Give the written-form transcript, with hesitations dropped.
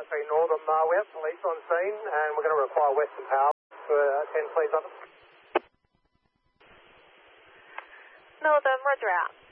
3 Northern, we have police on scene and we're going to require Western Power for 10 please up. Northern, roger out.